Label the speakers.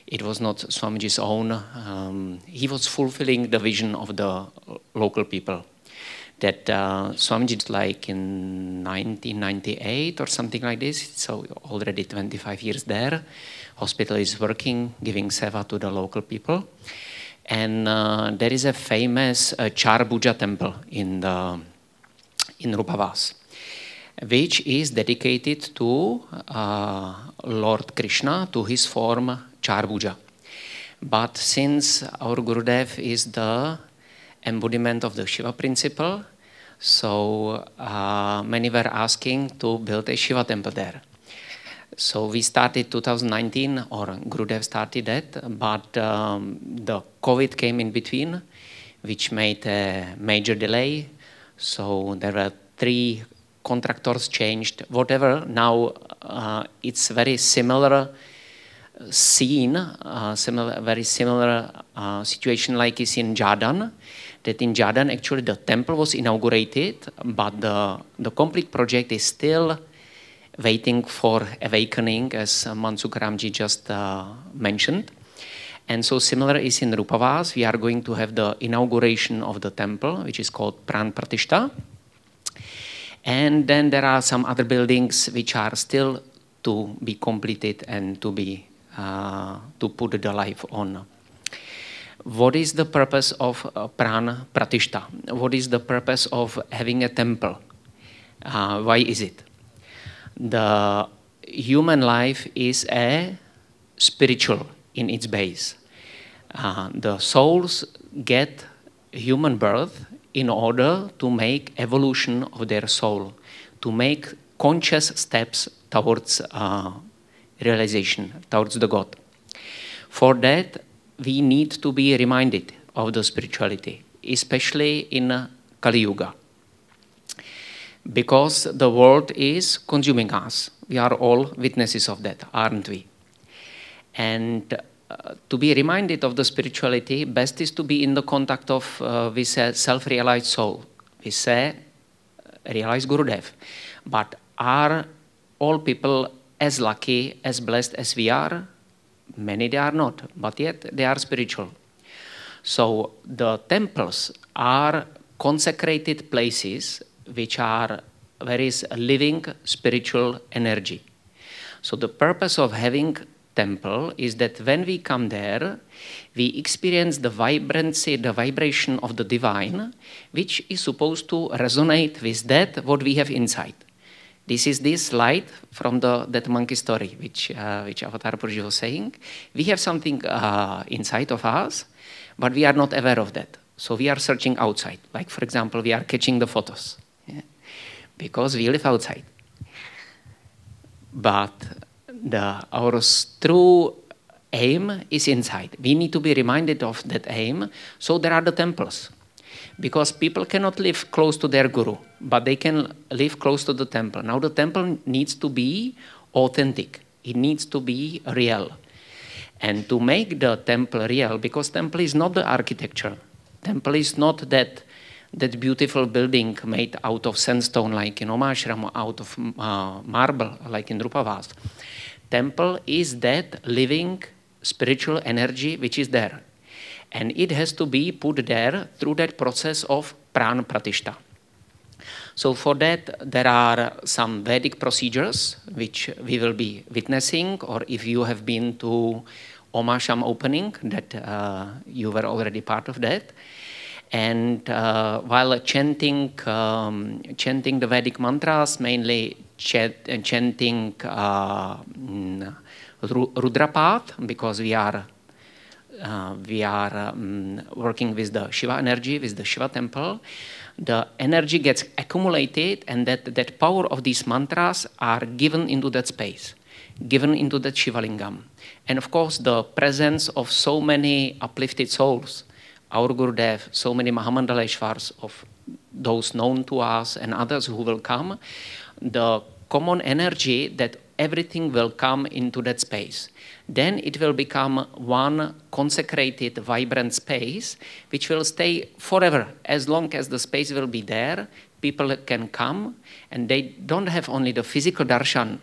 Speaker 1: It was not Swamiji's own. He was fulfilling the vision of the local people. That Swamiji, like in 1998 or something like this, so already 25 years there. Hospital is working, giving seva to the local people. And there is a famous Charabhuja temple in Rupavas, which is dedicated to Lord Krishna, to his form Charabhuja. But since our Gurudev is the embodiment of the Shiva principle, so many were asking to build a Shiva temple there. So we started 2019, or Gurudev started that, but the COVID came in between, which made a major delay. So there were 3 contractors changed, whatever. Now it's very similar scene, very similar situation like is in Jhardan. That in Jhardan actually the temple was inaugurated, but the complete project is still waiting for awakening, as Mansukh Ramji just mentioned. And so similar is in Rupavas. We are going to have the inauguration of the temple, which is called Pran Pratishta. And then there are some other buildings which are still to be completed and to be to put the life on. What is the purpose of Pran Pratishta? What is the purpose of having a temple? Why is it? The human life is a spiritual in its base. The souls get human birth in order to make evolution of their soul, to make conscious steps towards realization, towards the God. For that, we need to be reminded of the spirituality, especially in Kali Yuga. Because the world is consuming us. We are all witnesses of that, aren't we? And to be reminded of the spirituality, best is to be in the contact of with a self-realized soul, with a realized Gurudev. But are all people as lucky, as blessed as we are? Many they are not, but yet they are spiritual. So the temples are consecrated places which are where is living spiritual energy. So the purpose of having temple is that when we come there, we experience the vibrancy, the vibration of the divine, which is supposed to resonate with that what we have inside. This is this light from that monkey story, which Avatar Purush was saying. We have something inside of us, but we are not aware of that. So we are searching outside. Like, for example, we are catching the photos, because we live outside. But our true aim is inside. We need to be reminded of that aim. So there are the temples. Because people cannot live close to their guru, but they can live close to the temple. Now the temple needs to be authentic. It needs to be real. And to make the temple real, because temple is not the architecture. Temple is not that beautiful building made out of sandstone like in Omashram, out of marble like in Rupavas. Temple is that living spiritual energy which is there. And it has to be put there through that process of Pran Pratishta. So for that, there are some Vedic procedures which we will be witnessing, or if you have been to Omasham opening, that you were already part of that. And while chanting the Vedic mantras, mainly chanting Rudrapath, because we are working with the Shiva energy, with the Shiva temple, the energy gets accumulated, and that power of these mantras are given into that space, given into that Shiva lingam. And of course, the presence of so many uplifted souls, our Gurudev, so many Mahamandaleshwars of those known to us and others who will come, the common energy that everything will come into that space. Then it will become one consecrated, vibrant space, which will stay forever. As long as the space will be there, people can come, and they don't have only the physical darshan